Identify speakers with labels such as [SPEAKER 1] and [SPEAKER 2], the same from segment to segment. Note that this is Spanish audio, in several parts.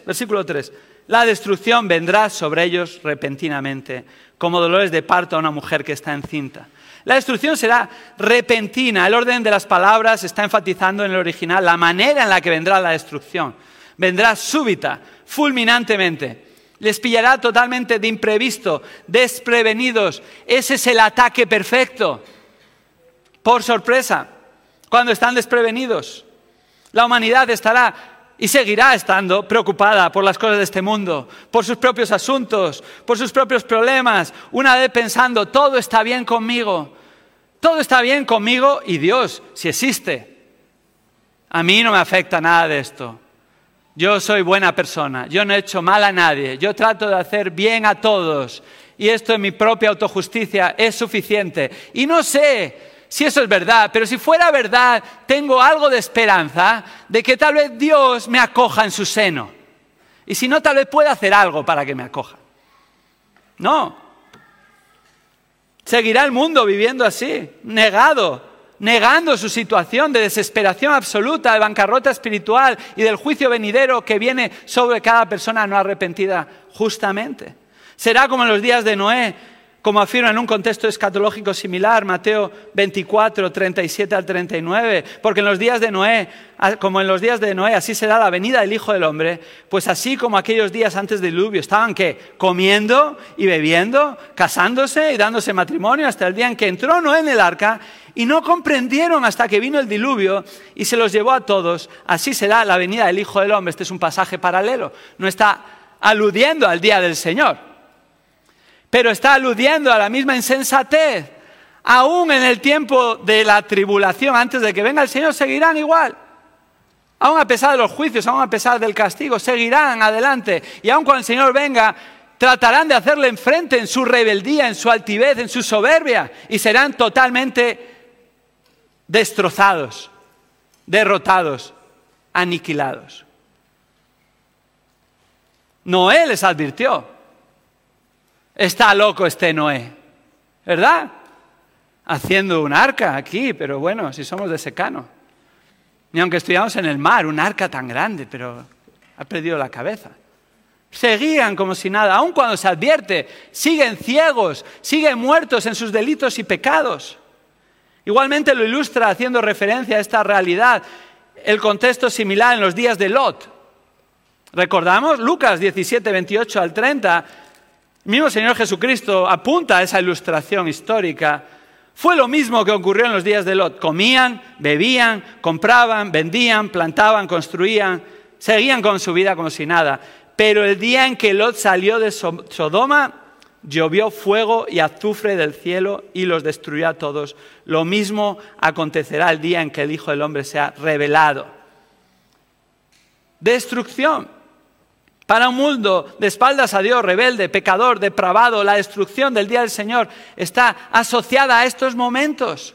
[SPEAKER 1] versículo 3. La destrucción vendrá sobre ellos repentinamente, como dolores de parto a una mujer que está encinta. La destrucción será repentina. El orden de las palabras está enfatizando en el original la manera en la que vendrá la destrucción. Vendrá súbita, fulminantemente. Les pillará totalmente de imprevisto, desprevenidos. Ese es el ataque perfecto. Por sorpresa, cuando están desprevenidos. La humanidad estará y seguirá estando preocupada por las cosas de este mundo, por sus propios asuntos, por sus propios problemas, una vez pensando, todo está bien conmigo y Dios, si existe, a mí no me afecta nada de esto. Yo soy buena persona, yo no he hecho mal a nadie, yo trato de hacer bien a todos y esto en mi propia autojusticia es suficiente. Y no sé si eso es verdad, pero si fuera verdad, tengo algo de esperanza de que tal vez Dios me acoja en su seno. Y si no, tal vez pueda hacer algo para que me acoja. No. Seguirá el mundo viviendo así, negando su situación de desesperación absoluta, de bancarrota espiritual y del juicio venidero que viene sobre cada persona no arrepentida justamente. Será como en los días de Noé, como afirma en un contexto escatológico similar, Mateo 24, 37 al 39, porque en los días de Noé, como en los días de Noé, así será la venida del Hijo del Hombre, pues así como aquellos días antes del diluvio, estaban ¿qué? Comiendo y bebiendo, casándose y dándose matrimonio hasta el día en que entró Noé en el arca y no comprendieron hasta que vino el diluvio y se los llevó a todos. Así será la venida del Hijo del Hombre. Este es un pasaje paralelo, no está aludiendo al día del Señor. Pero está aludiendo a la misma insensatez. Aún en el tiempo de la tribulación, antes de que venga el Señor, seguirán igual. Aún a pesar de los juicios, aún a pesar del castigo, seguirán adelante. Y aún cuando el Señor venga, tratarán de hacerle enfrente en su rebeldía, en su altivez, en su soberbia. Y serán totalmente destrozados, derrotados, aniquilados. Noé les advirtió. Está loco este Noé, ¿verdad? Haciendo un arca aquí, pero bueno, si somos de secano. Ni aunque estuviéramos en el mar, un arca tan grande, pero ha perdido la cabeza. Seguían como si nada, aun cuando se advierte, siguen ciegos, siguen muertos en sus delitos y pecados. Igualmente lo ilustra haciendo referencia a esta realidad, el contexto similar en los días de Lot. ¿Recordamos? Lucas 17, 28 al 30. El mismo Señor Jesucristo apunta a esa ilustración histórica. Fue lo mismo que ocurrió en los días de Lot. Comían, bebían, compraban, vendían, plantaban, construían, seguían con su vida como si nada. Pero el día en que Lot salió de Sodoma, llovió fuego y azufre del cielo y los destruyó a todos. Lo mismo acontecerá el día en que el Hijo del Hombre sea revelado. Destrucción. Para un mundo de espaldas a Dios, rebelde, pecador, depravado, la destrucción del día del Señor está asociada a estos momentos.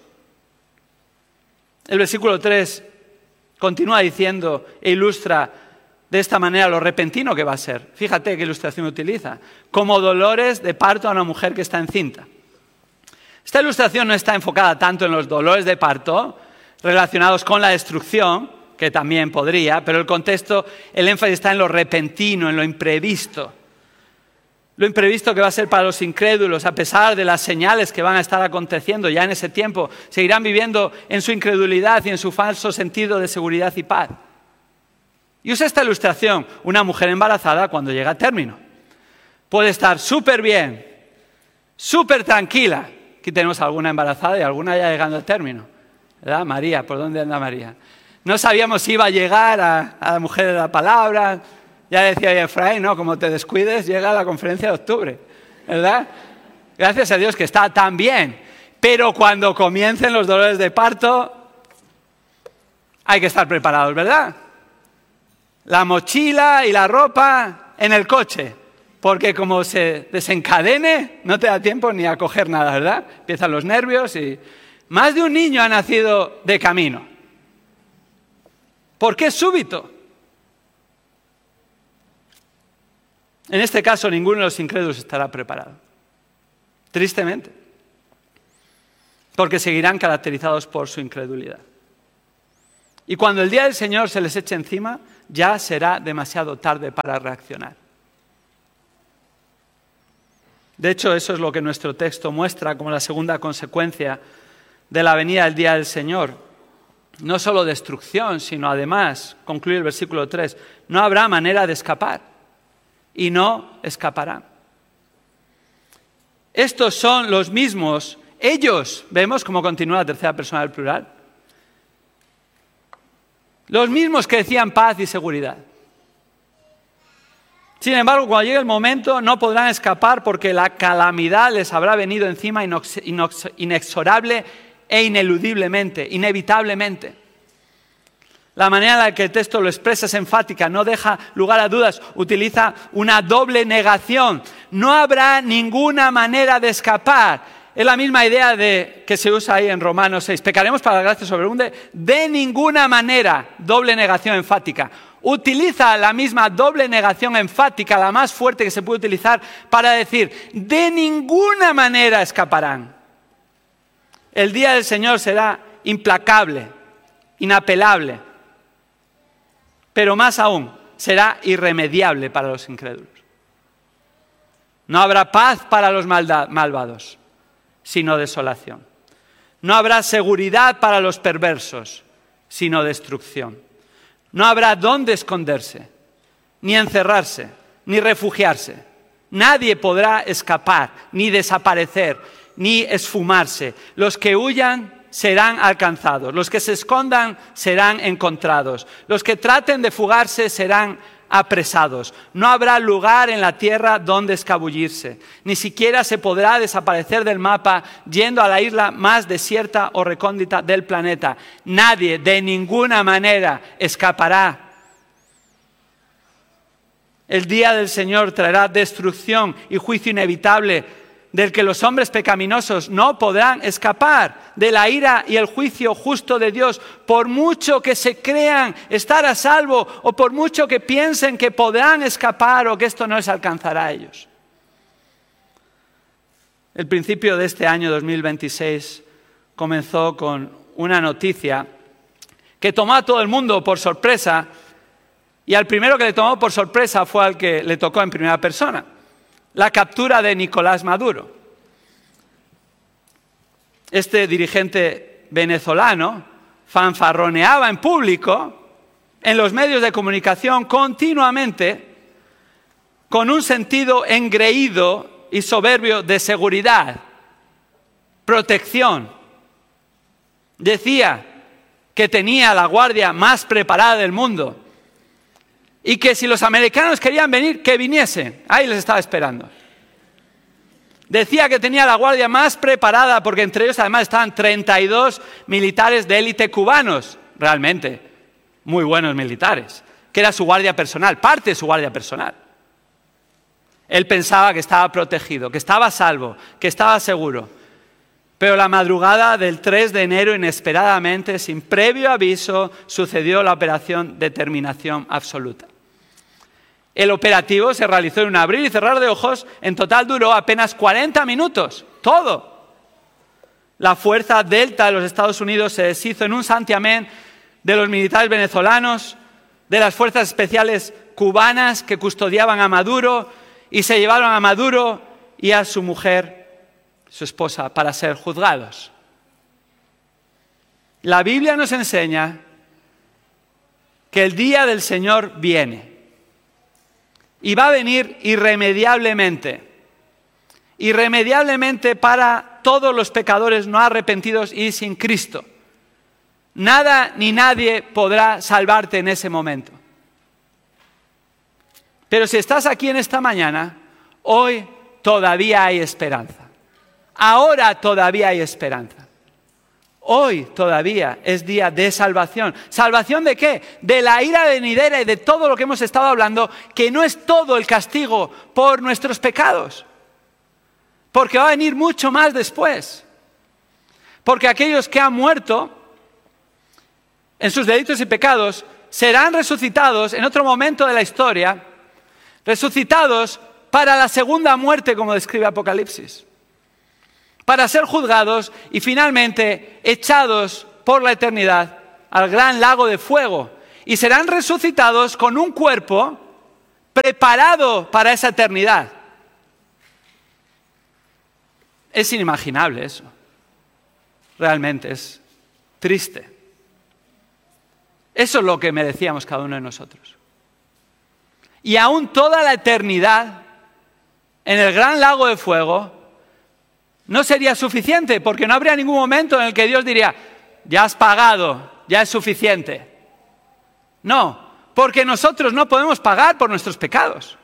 [SPEAKER 1] El versículo 3 continúa diciendo e ilustra de esta manera lo repentino que va a ser. Fíjate qué ilustración utiliza. Como dolores de parto a una mujer que está encinta. Esta ilustración no está enfocada tanto en los dolores de parto relacionados con la destrucción, que también podría, pero el contexto, el énfasis está en lo repentino, en lo imprevisto. Lo imprevisto que va a ser para los incrédulos, a pesar de las señales que van a estar aconteciendo ya en ese tiempo, seguirán viviendo en su incredulidad y en su falso sentido de seguridad y paz. Y usa esta ilustración, una mujer embarazada cuando llega a término. Puede estar súper bien, súper tranquila. Aquí tenemos alguna embarazada y alguna ya llegando a término. ¿Verdad? María, ¿por dónde anda María? No sabíamos si iba a llegar a la mujer de la palabra. Ya decía Efraín, ¿no? Como te descuides, llega a la conferencia de octubre, ¿verdad? Gracias a Dios que está tan bien. Pero cuando comiencen los dolores de parto, hay que estar preparados, ¿verdad? La mochila y la ropa en el coche. Porque como se desencadene, no te da tiempo ni a coger nada, ¿verdad? Empiezan los nervios y... Más de un niño ha nacido de camino. ¿Por qué súbito? En este caso, ninguno de los incrédulos estará preparado. Tristemente. Porque seguirán caracterizados por su incredulidad. Y cuando el día del Señor se les eche encima, ya será demasiado tarde para reaccionar. De hecho, eso es lo que nuestro texto muestra como la segunda consecuencia de la venida del día del Señor. No solo destrucción, sino además, concluye el versículo 3, no habrá manera de escapar y no escaparán. Estos son los mismos, ellos, vemos cómo continúa la tercera persona del plural, los mismos que decían paz y seguridad. Sin embargo, cuando llegue el momento no podrán escapar porque la calamidad les habrá venido encima inexorable e ineludiblemente, inevitablemente. La manera en la que el texto lo expresa es enfática, no deja lugar a dudas, utiliza una doble negación. No habrá ninguna manera de escapar. Es la misma idea que se usa ahí en Romanos 6. Pecaremos para la gracia sobreabunde de ninguna manera, doble negación enfática. Utiliza la misma doble negación enfática, la más fuerte que se puede utilizar, para decir, de ninguna manera escaparán. El día del Señor será implacable, inapelable, pero más aún, será irremediable para los incrédulos. No habrá paz para los malvados, sino desolación. No habrá seguridad para los perversos, sino destrucción. No habrá dónde esconderse, ni encerrarse, ni refugiarse. Nadie podrá escapar, ni desaparecer, ni esfumarse. Los que huyan serán alcanzados. Los que se escondan serán encontrados. Los que traten de fugarse serán apresados. No habrá lugar en la tierra donde escabullirse. Ni siquiera se podrá desaparecer del mapa yendo a la isla más desierta o recóndita del planeta. Nadie de ninguna manera escapará. El día del Señor traerá destrucción y juicio inevitable del que los hombres pecaminosos no podrán escapar, de la ira y el juicio justo de Dios, por mucho que se crean estar a salvo o por mucho que piensen que podrán escapar o que esto no les alcanzará a ellos. El principio de este año 2026 comenzó con una noticia que tomó a todo el mundo por sorpresa, y al primero que le tomó por sorpresa fue al que le tocó en primera persona. La captura de Nicolás Maduro. Este dirigente venezolano fanfarroneaba en público, en los medios de comunicación continuamente, con un sentido engreído y soberbio de seguridad, protección. Decía que tenía la guardia más preparada del mundo y que si los americanos querían venir, que viniesen. Ahí les estaba esperando. Decía que tenía la guardia más preparada porque entre ellos además estaban 32 militares de élite cubanos, realmente muy buenos militares, que era su guardia personal, parte de su guardia personal. Él pensaba que estaba protegido, que estaba a salvo, que estaba seguro. Pero la madrugada del 3 de enero, inesperadamente, sin previo aviso, sucedió la operación Determinación Absoluta. El operativo se realizó en un abrir y cerrar de ojos, en total duró apenas 40 minutos, todo. La fuerza Delta de los Estados Unidos se deshizo en un santiamén de los militares venezolanos, de las fuerzas especiales cubanas que custodiaban a Maduro, y se llevaron a Maduro y a su mujer, su esposa, para ser juzgados. La Biblia nos enseña que el día del Señor viene. Y va a venir irremediablemente. Irremediablemente para todos los pecadores no arrepentidos y sin Cristo. Nada ni nadie podrá salvarte en ese momento. Pero si estás aquí en esta mañana, hoy todavía hay esperanza. Ahora todavía hay esperanza. Hoy todavía es día de salvación. ¿Salvación de qué? De la ira venidera y de todo lo que hemos estado hablando, que no es todo el castigo por nuestros pecados. Porque va a venir mucho más después. Porque aquellos que han muerto en sus delitos y pecados serán resucitados en otro momento de la historia, resucitados para la segunda muerte, como describe Apocalipsis. Para ser juzgados y finalmente echados por la eternidad al gran lago de fuego y serán resucitados con un cuerpo preparado para esa eternidad. Es inimaginable eso. Realmente es triste. Eso es lo que merecíamos cada uno de nosotros. Y aún toda la eternidad en el gran lago de fuego no sería suficiente, porque no habría ningún momento en el que Dios diría, ya has pagado, ya es suficiente. No, porque nosotros no podemos pagar por nuestros pecados.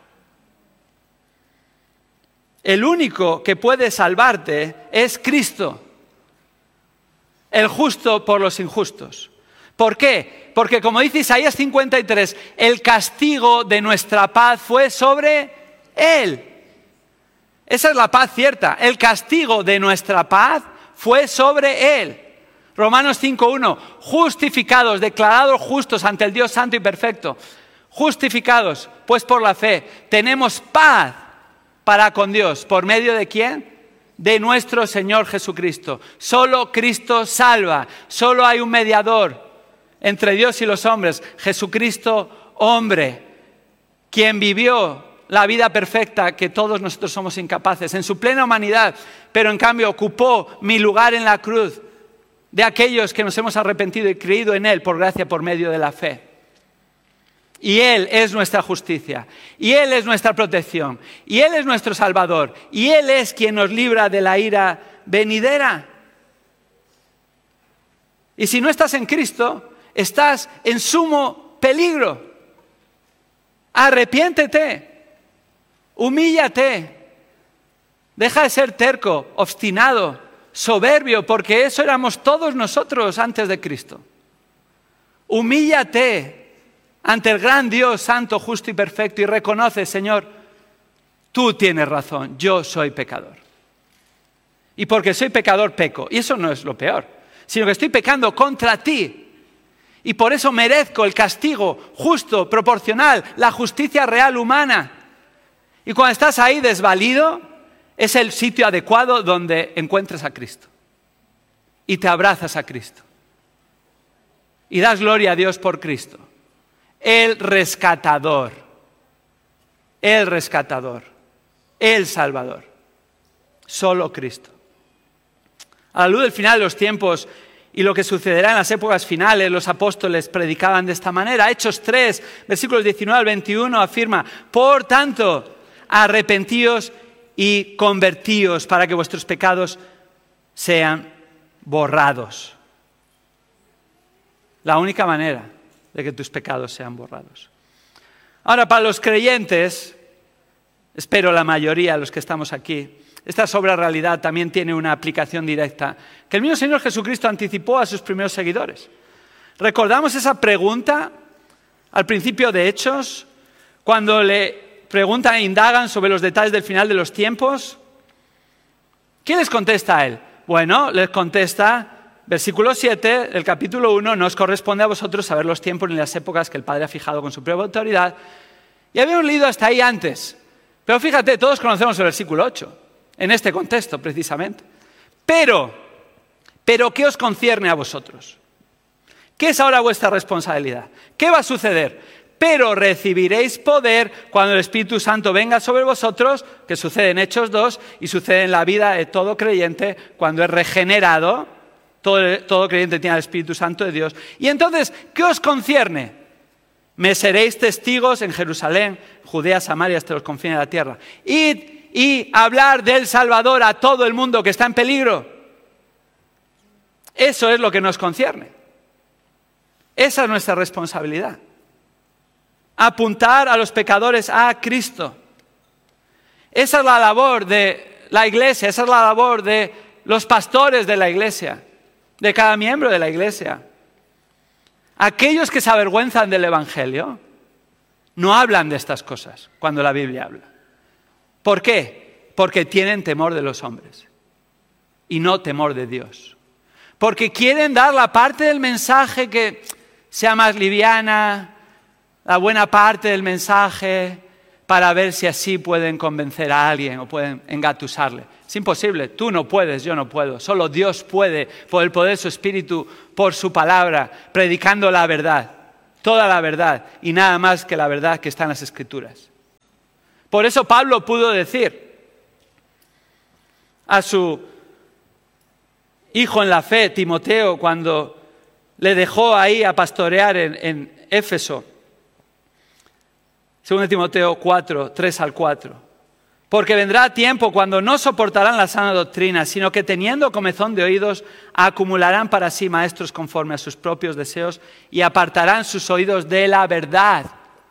[SPEAKER 1] El único que puede salvarte es Cristo, el justo por los injustos. ¿Por qué? Porque como dice Isaías 53, el castigo de nuestra paz fue sobre Él. Esa es la paz cierta. El castigo de nuestra paz fue sobre Él. Romanos 5:1, justificados, declarados justos ante el Dios santo y perfecto. Justificados, pues por la fe, tenemos paz para con Dios. ¿Por medio de quién? De nuestro Señor Jesucristo. Solo Cristo salva. Solo hay un mediador entre Dios y los hombres, Jesucristo hombre, quien vivió la vida perfecta que todos nosotros somos incapaces, en su plena humanidad, pero en cambio ocupó mi lugar en la cruz de aquellos que nos hemos arrepentido y creído en Él por gracia, por medio de la fe. Y Él es nuestra justicia, y Él es nuestra protección, y Él es nuestro Salvador, y Él es quien nos libra de la ira venidera. Y si no estás en Cristo, estás en sumo peligro. Arrepiéntete, humíllate, deja de ser terco, obstinado, soberbio, porque eso éramos todos nosotros antes de Cristo. Humíllate ante el gran Dios santo, justo y perfecto y reconoce, Señor, tú tienes razón, yo soy pecador. Y porque soy pecador, peco. Y eso no es lo peor, sino que estoy pecando contra ti. Y por eso merezco el castigo justo, proporcional, la justicia real humana. Y cuando estás ahí desvalido, es el sitio adecuado donde encuentras a Cristo. Y te abrazas a Cristo. Y das gloria a Dios por Cristo. El rescatador. El rescatador. El Salvador. Solo Cristo. A la luz del final de los tiempos y lo que sucederá en las épocas finales, los apóstoles predicaban de esta manera. Hechos 3, versículos 19 al 21 afirma, por tanto, arrepentíos y convertíos para que vuestros pecados sean borrados. La única manera de que tus pecados sean borrados. Ahora, para los creyentes, espero la mayoría de los que estamos aquí, esta sobra realidad también tiene una aplicación directa que el mismo Señor Jesucristo anticipó a sus primeros seguidores. ¿Recordamos esa pregunta al principio de Hechos? Cuando le preguntan e indagan sobre los detalles del final de los tiempos. ¿Qué les contesta a él? Bueno, les contesta, versículo 7 del capítulo 1, no os corresponde a vosotros saber los tiempos ni las épocas que el Padre ha fijado con su propia autoridad. Y habíamos leído hasta ahí antes. Pero fíjate, todos conocemos el versículo 8. En este contexto, precisamente. Pero, ¿qué os concierne a vosotros? ¿Qué es ahora vuestra responsabilidad? ¿Qué va a suceder? Pero recibiréis poder cuando el Espíritu Santo venga sobre vosotros, que sucede en Hechos 2 y sucede en la vida de todo creyente cuando es regenerado. Todo creyente tiene el Espíritu Santo de Dios. Y entonces, ¿qué os concierne? Me seréis testigos en Jerusalén, Judea, Samaria, hasta los confines de la tierra. Id y hablar del Salvador a todo el mundo que está en peligro. Eso es lo que nos concierne. Esa es nuestra responsabilidad. Apuntar a los pecadores a Cristo. Esa es la labor de la iglesia, esa es la labor de los pastores de la iglesia, de cada miembro de la iglesia. Aquellos que se avergüenzan del Evangelio no hablan de estas cosas cuando la Biblia habla. ¿Por qué? Porque tienen temor de los hombres y no temor de Dios. Porque quieren dar la parte del mensaje que sea más liviana, la buena parte del mensaje, para ver si así pueden convencer a alguien o pueden engatusarle. Es imposible, tú no puedes, yo no puedo. Solo Dios puede, por el poder de su Espíritu, por su palabra, predicando la verdad, toda la verdad y nada más que la verdad que está en las Escrituras. Por eso Pablo pudo decir a su hijo en la fe, Timoteo, cuando le dejó ahí a pastorear en Éfeso, 2 Timoteo 4, 3 al 4. Porque vendrá tiempo cuando no soportarán la sana doctrina, sino que teniendo comezón de oídos, acumularán para sí maestros conforme a sus propios deseos y apartarán sus oídos de la verdad.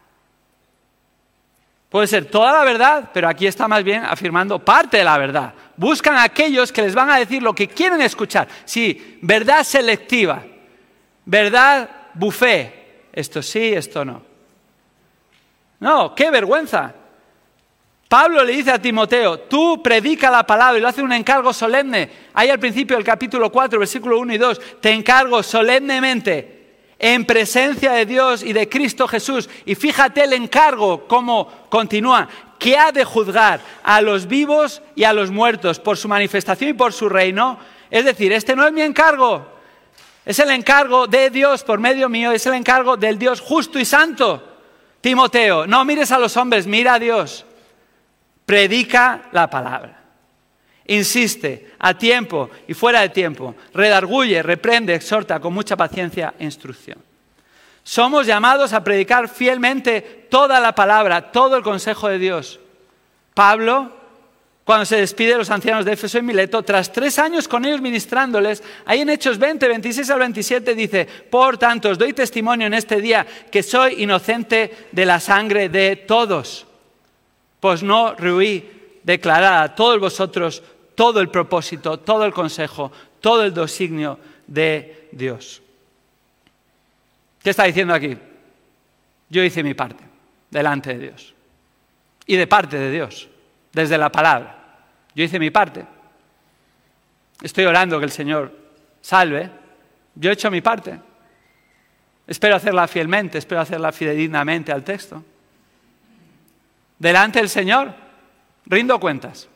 [SPEAKER 1] Puede ser toda la verdad, pero aquí está más bien afirmando parte de la verdad. Buscan a aquellos que les van a decir lo que quieren escuchar. Sí, verdad selectiva, verdad buffet, esto sí, esto no. No, qué vergüenza. Pablo le dice a Timoteo, tú predica la palabra y lo hace un encargo solemne. Ahí al principio del capítulo 4, versículo 1 y 2, te encargo solemnemente en presencia de Dios y de Cristo Jesús. Y fíjate el encargo, cómo continúa, que ha de juzgar a los vivos y a los muertos por su manifestación y por su reino. Es decir, este no es mi encargo, es el encargo de Dios por medio mío, es el encargo del Dios justo y santo. Timoteo, no mires a los hombres, mira a Dios. Predica la palabra. Insiste a tiempo y fuera de tiempo. Redarguye, reprende, exhorta con mucha paciencia e instrucción. Somos llamados a predicar fielmente toda la palabra, todo el consejo de Dios. Pablo, cuando se despide de los ancianos de Éfeso y Mileto, tras 3 años con ellos ministrándoles, ahí en Hechos 20, 26 al 27 dice, por tanto os doy testimonio en este día que soy inocente de la sangre de todos. Pues no rehuí declarar a todos vosotros todo el propósito, todo el consejo, todo el designio de Dios. ¿Qué está diciendo aquí? Yo hice mi parte delante de Dios y de parte de Dios, desde la palabra. Yo hice mi parte. Estoy orando que el Señor salve. Yo he hecho mi parte. Espero hacerla fielmente, espero hacerla fidedignamente al texto. Delante del Señor, rindo cuentas.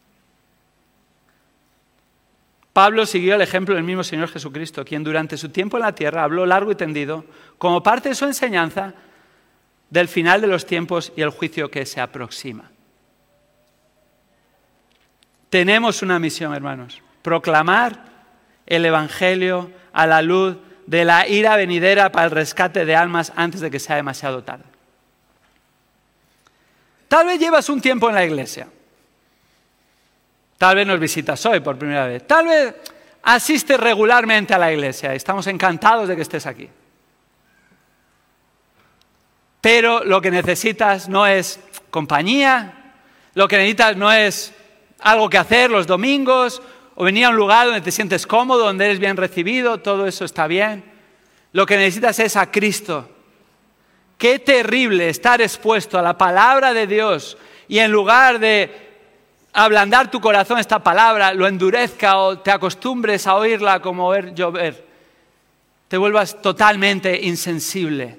[SPEAKER 1] Pablo siguió el ejemplo del mismo Señor Jesucristo, quien durante su tiempo en la tierra habló largo y tendido, como parte de su enseñanza, del final de los tiempos y el juicio que se aproxima. Tenemos una misión, hermanos, proclamar el Evangelio a la luz de la ira venidera para el rescate de almas antes de que sea demasiado tarde. Tal vez llevas un tiempo en la iglesia. Tal vez nos visitas hoy por primera vez. Tal vez asistes regularmente a la iglesia. Estamos encantados de que estés aquí. Pero lo que necesitas no es compañía, lo que necesitas no es algo que hacer los domingos o venir a un lugar donde te sientes cómodo, donde eres bien recibido, todo eso está bien. Lo que necesitas es a Cristo. Qué terrible estar expuesto a la palabra de Dios y en lugar de ablandar tu corazón esta palabra, lo endurezca o te acostumbres a oírla como ver llover, te vuelvas totalmente insensible.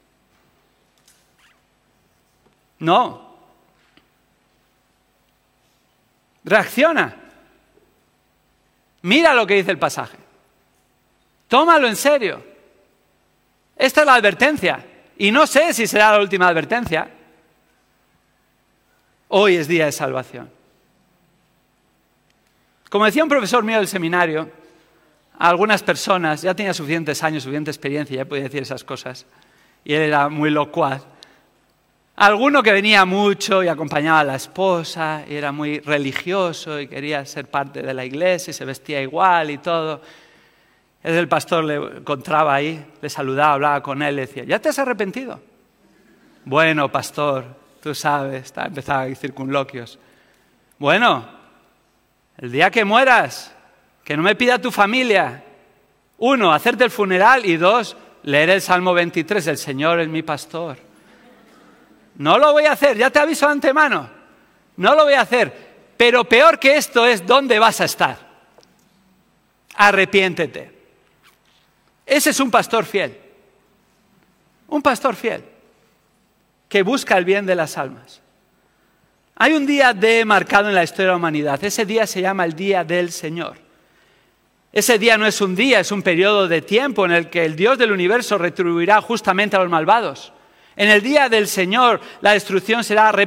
[SPEAKER 1] No. Reacciona. Mira lo que dice el pasaje. Tómalo en serio. Esta es la advertencia. Y no sé si será la última advertencia. Hoy es día de salvación. Como decía un profesor mío del seminario, a algunas personas, ya tenía suficientes años, suficiente experiencia, ya podía decir esas cosas, y él era muy locuaz. Alguno que venía mucho y acompañaba a la esposa, y era muy religioso y quería ser parte de la iglesia y se vestía igual y todo. El pastor le encontraba ahí, le saludaba, hablaba con él, le decía, ¿ya te has arrepentido? Bueno, pastor, tú sabes, empezaba a decir circunloquios. Bueno, el día que mueras, que no me pida tu familia, 1, hacerte el funeral y 2, leer el Salmo 23, el Señor es mi pastor. No lo voy a hacer, ya te aviso de antemano, no lo voy a hacer, pero peor que esto es dónde vas a estar. Arrepiéntete. Ese es un pastor fiel que busca el bien de las almas. Hay un día D marcado en la historia de la humanidad. Ese día se llama el Día del Señor. Ese día no es un día, es un periodo de tiempo en el que el Dios del universo retribuirá justamente a los malvados. En el día del Señor la destrucción será